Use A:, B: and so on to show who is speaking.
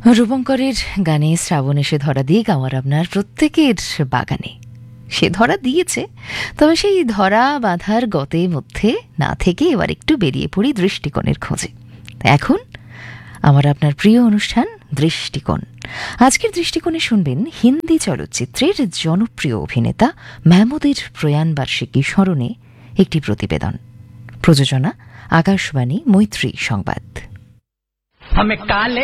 A: রূপঙ্করের গানে শ্রাবণ এসে ধরা দিক আমার আপনার প্রত্যেকের বাগানে সে ধরা দিয়েছে, তবে সেই ধরা বাঁধার গতে মধ্যে না থেকে এবার একটু বেরিয়ে পড়ি দৃষ্টিকোণের খোঁজে। এখন আমার আপনার প্রিয় অনুষ্ঠান দৃষ্টিকোণ। আজকের দৃষ্টিকোণে শুনবেন হিন্দি চলচ্চিত্রের জনপ্রিয় অভিনেতা মেহমুদের প্রয়াণবার্ষিকী স্মরণে একটি প্রতিবেদন। প্রযোজনা আকাশবাণী মৈত্রী সংবাদ।
B: हमें काले